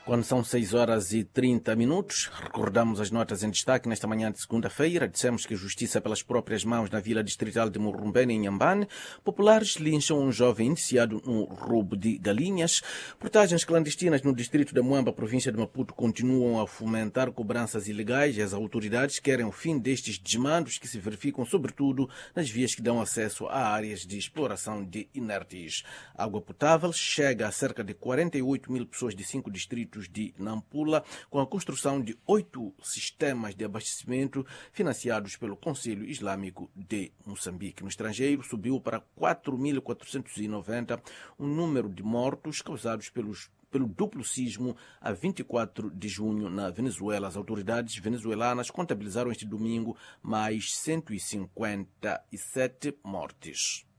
Quando são 6 horas e 30 minutos, recordamos as notas em destaque nesta manhã de segunda-feira. Dissemos que justiça pelas próprias mãos na vila distrital de Murumbene, em Inhambane. Populares lincham um jovem indiciado no roubo de galinhas. Portagens clandestinas no distrito de Moamba, província de Maputo, continuam a fomentar cobranças ilegais e as autoridades querem o fim destes desmandos que se verificam sobretudo nas vias que dão acesso a áreas de exploração de inertes. A água potável chega a cerca de 48 mil pessoas de 5 distritos de Nampula, com a construção de 8 sistemas de abastecimento financiados pelo Conselho Islâmico de Moçambique. No estrangeiro, subiu para 4.490 o número de mortos causados pelo duplo sismo a 24 de junho na Venezuela. As autoridades venezuelanas contabilizaram este domingo mais 157 mortes.